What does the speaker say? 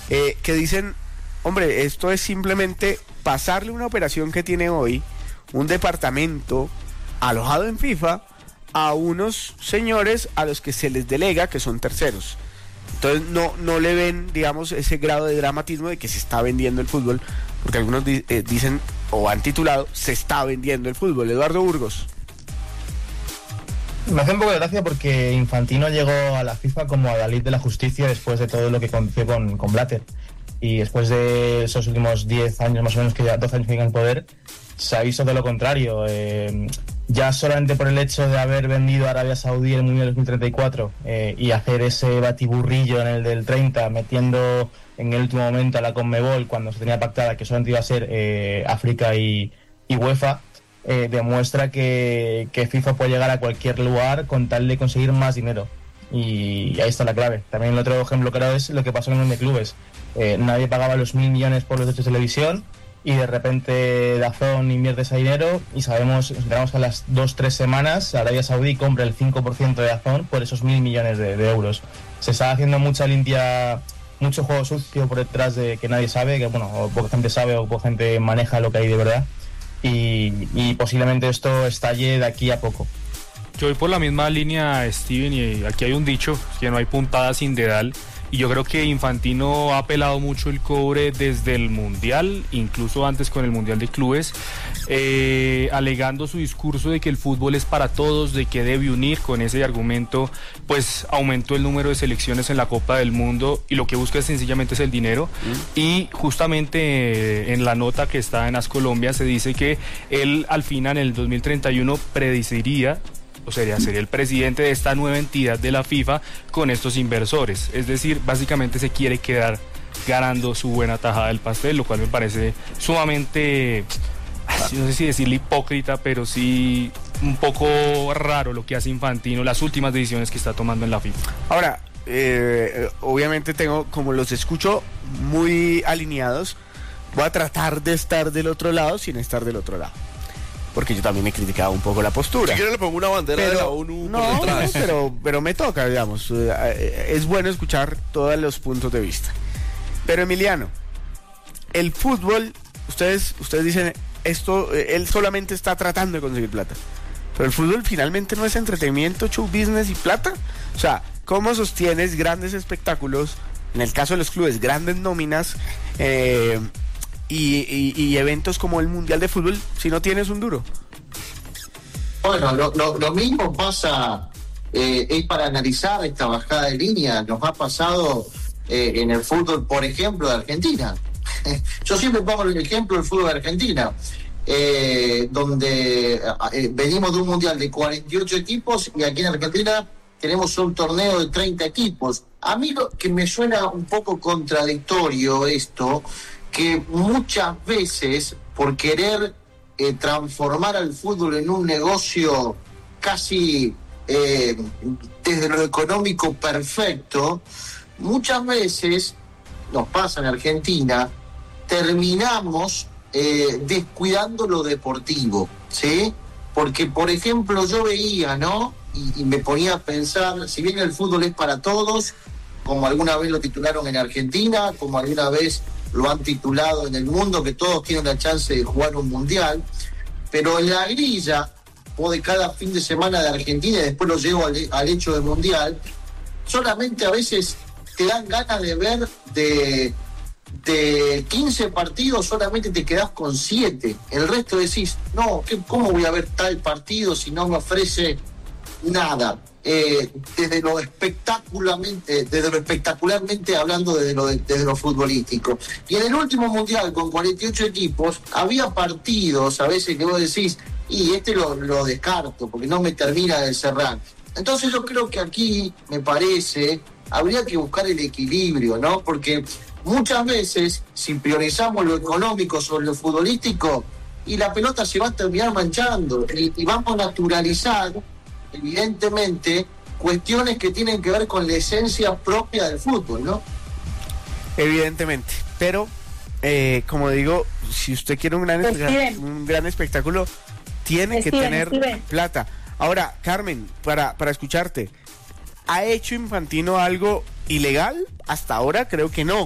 que dicen, hombre, esto es simplemente pasarle una operación que tiene hoy un departamento alojado en FIFA a unos señores a los que se les delega que son terceros. Entonces no le ven, digamos, ese grado de dramatismo de que se está vendiendo el fútbol, porque algunos dicen o han titulado se está vendiendo el fútbol. Eduardo Burgos. Me hace un poco de gracia porque Infantino llegó a la FIFA como adalid de la justicia después de todo lo que aconteció con Blatter. Y después de esos últimos 10 años, más o menos, que ya 12 años que en el poder, se ha visto de lo contrario. Ya solamente por el hecho de haber vendido a Arabia Saudí el Mundial 2034 y hacer ese batiburrillo en el del 30, metiendo en el último momento a la Conmebol cuando se tenía pactada que solamente iba a ser África y UEFA, demuestra que FIFA puede llegar a cualquier lugar con tal de conseguir más dinero. Y ahí está la clave. También el otro ejemplo claro es lo que pasó en el de clubes. Nadie pagaba los 1.000 millones por los derechos de televisión y de repente DAZN invierte ese dinero y nos enteramos que a las 2-3 semanas Arabia Saudí compra el 5% de DAZN por esos 1.000 millones de euros. Se está haciendo mucha limpia, mucho juego sucio por detrás de que nadie sabe, que bueno, o poca gente sabe o poca gente maneja lo que hay de verdad, y posiblemente esto estalle de aquí a poco. Yo voy por la misma línea, Steven, y aquí hay un dicho, que no hay puntada sin dedal, y yo creo que Infantino ha pelado mucho el cobre desde el Mundial, incluso antes con el Mundial de Clubes, alegando su discurso de que el fútbol es para todos, de que debe unir. Con ese argumento, pues aumentó el número de selecciones en la Copa del Mundo, y lo que busca sencillamente es el dinero. Y justamente en la nota que está en AS Colombia se dice que él al final, en el 2031, predeciría, o sería el presidente de esta nueva entidad de la FIFA con estos inversores. Es decir, básicamente se quiere quedar ganando su buena tajada del pastel, lo cual me parece sumamente, no sé si decirle hipócrita, pero sí un poco raro lo que hace Infantino, las últimas decisiones que está tomando en la FIFA. Ahora, obviamente como los escucho muy alineados, voy a tratar de estar del otro lado sin estar del otro lado, porque yo también he criticado un poco la postura. Si quieres le pongo una bandera de la ONU por detrás. Pero me toca, digamos. Es bueno escuchar todos los puntos de vista. Pero Emiliano, el fútbol, ustedes dicen, él solamente está tratando de conseguir plata. Pero el fútbol finalmente no es entretenimiento, show business y plata. O sea, ¿cómo sostienes grandes espectáculos, en el caso de los clubes, grandes nóminas, y eventos como el Mundial de Fútbol si no tienes un duro? Bueno, lo mismo pasa, es para analizar esta bajada de línea. Nos ha pasado en el fútbol, por ejemplo, de Argentina. Yo siempre pongo el ejemplo del fútbol de Argentina, donde venimos de un Mundial de 48 equipos y aquí en Argentina tenemos un torneo de 30 equipos. A mí lo que me suena un poco contradictorio esto, que muchas veces por querer transformar al fútbol en un negocio casi desde lo económico perfecto, muchas veces nos pasa en Argentina, terminamos descuidando lo deportivo, ¿sí? Porque, por ejemplo, yo veía, ¿no? Y me ponía a pensar, si bien el fútbol es para todos, como alguna vez lo titularon en Argentina, como alguna vez lo han titulado en el mundo, que todos tienen la chance de jugar un mundial, pero en la grilla o de cada fin de semana de Argentina, y después lo llevo al hecho del mundial, solamente a veces te dan ganas de ver de 15 partidos, solamente te quedás con 7. El resto decís, no, ¿cómo voy a ver tal partido si no me ofrece nada? Desde lo espectacularmente hablando, desde lo futbolístico. Y en el último mundial, con 48 equipos, había partidos a veces que vos decís, y lo descarto porque no me termina de cerrar. Entonces yo creo que aquí, me parece, habría que buscar el equilibrio, ¿no? Porque muchas veces, si priorizamos lo económico sobre lo futbolístico, y la pelota se va a terminar manchando, y vamos a naturalizar, evidentemente, cuestiones que tienen que ver con la esencia propia del fútbol, ¿no? Evidentemente, pero como digo, si usted quiere un gran espectáculo, tiene que tener plata. Ahora, Carmen, para escucharte, ¿ha hecho Infantino algo ilegal? Hasta ahora creo que no.